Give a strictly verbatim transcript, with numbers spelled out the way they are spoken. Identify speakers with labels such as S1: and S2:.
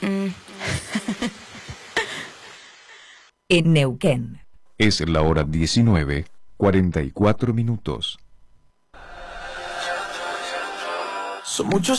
S1: Mm. En Neuquén.
S2: Es la hora diecinueve, cuarenta y cuatro minutos.
S3: Son muchos